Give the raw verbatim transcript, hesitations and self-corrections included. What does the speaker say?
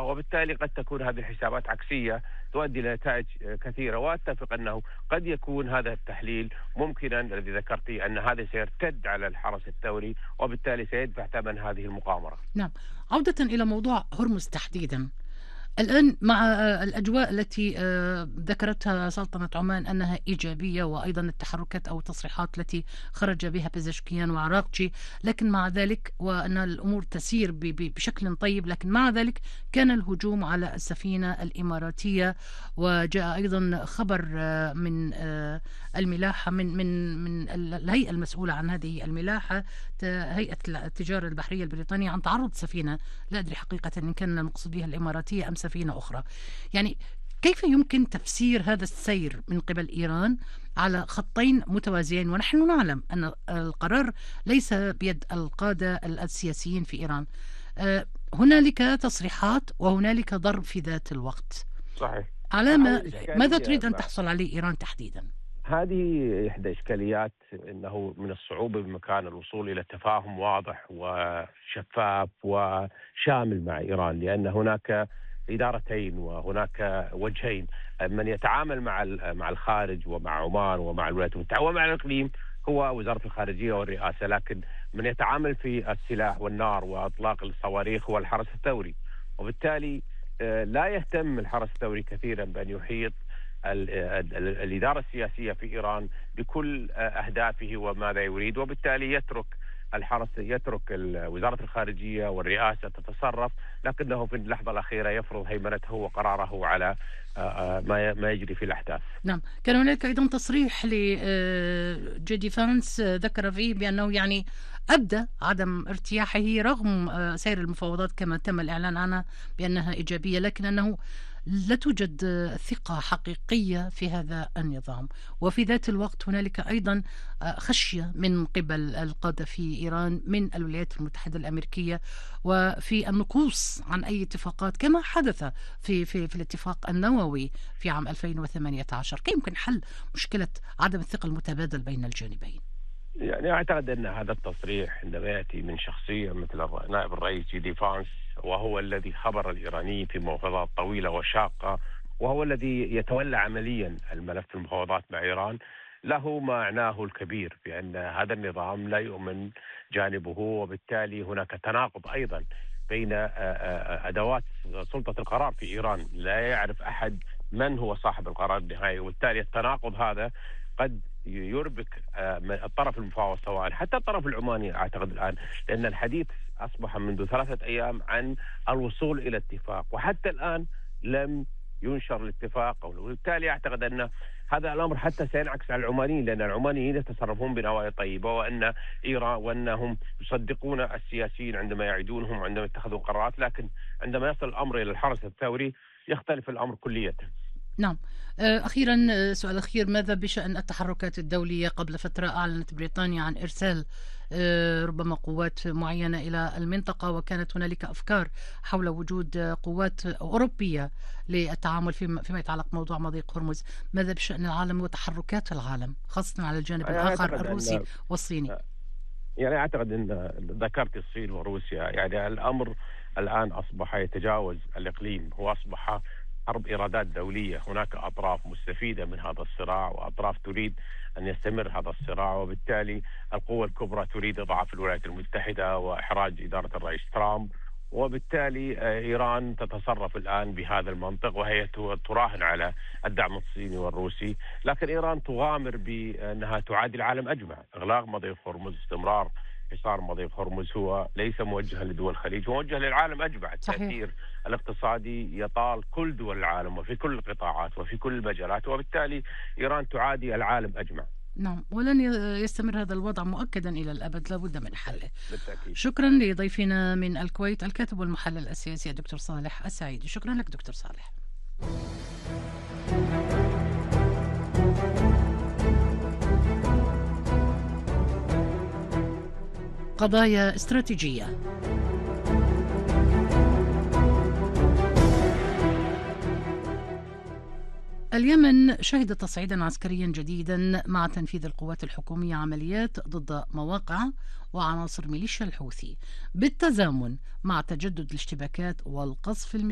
وبالتالي قد تكون هذه الحسابات عكسية تؤدي إلى نتائج كثيرة. وأتفق أنه قد يكون هذا التحليل ممكنا الذي ذكرتي أن هذا سيرتد على الحرس الثوري وبالتالي سيدفع ثمن هذه المقامرة. نعم، عودة إلى موضوع هرمز تحديدا، الآن مع الأجواء التي ذكرتها سلطنة عمان أنها إيجابية، وأيضا التحركات أو التصريحات التي خرج بها بزشكيان وعراقجي، لكن مع ذلك وأن الأمور تسير بشكل طيب، لكن مع ذلك كان الهجوم على السفينة الإماراتية، وجاء أيضا خبر من الملاحة من من من الهيئة المسؤولة عن هذه الملاحة، هيئة التجارة البحرية البريطانية، عن تعرض سفينة، لا أدري حقيقة إن كان المقصود بها الإماراتية أم سفينة أخرى. يعني كيف يمكن تفسير هذا السير من قبل إيران على خطين متوازيين، ونحن نعلم أن القرار ليس بيد القادة السياسيين في إيران؟ هنالك تصريحات وهنالك ضرب في ذات الوقت. صحيح. على ما ماذا تريد أن تحصل عليه إيران تحديدا؟ هذه إحدى إشكاليات، أنه من الصعوبة بمكان الوصول إلى تفاهم واضح وشفاف وشامل مع إيران، لأن هناك إدارتين وهناك وجهين. من يتعامل مع مع الخارج ومع عمان ومع الولايات المتحدة ومع الإقليم هو وزارة الخارجية والرئاسة، لكن من يتعامل في السلاح والنار وإطلاق الصواريخ هو الحرس الثوري. وبالتالي لا يهتم الحرس الثوري كثيرا بأن يحيط الإدارة السياسية في إيران بكل أهدافه وماذا يريد، وبالتالي يترك الحرس يترك وزارة الخارجية والرئاسة تتصرف، لكنه في اللحظة الأخيرة يفرض هيمنته وقراره على ما يجري في الأحداث. نعم، كان هناك أيضا تصريح لجي ديفانس ذكر فيه بأنه يعني أبدى عدم ارتياحه رغم سير المفاوضات كما تم الإعلان عنها بأنها إيجابية، لكن أنه لا توجد ثقة حقيقية في هذا النظام، وفي ذات الوقت هنالك أيضا خشية من قبل القادة في إيران من الولايات المتحدة الأمريكية وفي النقوص عن أي اتفاقات كما حدث في في في الاتفاق النووي في عام ألفين وثمانية عشر. كيف يمكن حل مشكلة عدم الثقة المتبادل بين الجانبين؟ يعني أعتقد أن هذا التصريح عندما يأتي من شخصية مثل نائب الرئيس جي دي فانس، وهو الذي خبر الإيرانيين في مفاوضات طويلة وشاقة، وهو الذي يتولى عمليا الملف المفاوضات مع إيران، له معناه الكبير بأن هذا النظام لا يؤمن جانبه، وبالتالي هناك تناقض أيضا بين أدوات سلطة القرار في إيران، لا يعرف أحد من هو صاحب القرار النهائي، وبالتالي التناقض هذا قد يربك الطرف المفاوض سواء حتى الطرف العماني أعتقد الآن، لأن الحديث أصبح منذ ثلاثة أيام عن الوصول إلى اتفاق، وحتى الآن لم ينشر الاتفاق، وبالتالي أعتقد أن هذا الأمر حتى سينعكس على العمانيين، لأن العمانيين يتصرفون بنوايا طيبة، وأن إيران وأنهم يصدقون السياسيين عندما يعيدونهم عندما يتخذون قرارات، لكن عندما يصل الأمر إلى الحرس الثوري يختلف الأمر كليا. نعم، أخيرا سؤال أخير، ماذا بشأن التحركات الدولية؟ قبل فترة أعلنت بريطانيا عن إرسال ربما قوات معينة إلى المنطقة، وكانت هنالك أفكار حول وجود قوات أوروبية للتعامل فيما يتعلق بموضوع مضيق هرمز. ماذا بشأن العالم وتحركات العالم خاصة على الجانب الآخر الروسي والصيني؟ يعني أعتقد أن ذكرت الصين وروسيا، يعني الأمر الآن أصبح يتجاوز الإقليم، هو أصبح حرب إيرادات دولية. هناك أطراف مستفيدة من هذا الصراع وأطراف تريد أن يستمر هذا الصراع، وبالتالي القوة الكبرى تريد إضعاف الولايات المتحدة وإحراج إدارة الرئيس ترامب، وبالتالي إيران تتصرف الآن بهذا المنطق وهي تراهن على الدعم الصيني والروسي، لكن إيران تغامر بأنها تعادي العالم أجمع. إغلاق مضيق هرمز، استمرار حصار مضيق هرمز هو ليس موجها لدول الخليج، موجه للعالم أجمع. التأثير الاقتصادي يطال كل دول العالم وفي كل القطاعات وفي كل المجالات، وبالتالي إيران تعادي العالم أجمع. نعم، ولن يستمر هذا الوضع مؤكدا إلى الأبد، لابد من حله. بالتأكيد. شكرا لضيفنا من الكويت الكاتب والمحلل السياسي الدكتور صالح السعيدي. شكرا لك دكتور صالح. قضايا استراتيجية. اليمن شهد تصعيدا عسكريا جديدا مع تنفيذ القوات الحكومية عمليات ضد مواقع وعناصر ميليشيا الحوثي بالتزامن مع تجدد الاشتباكات والقصف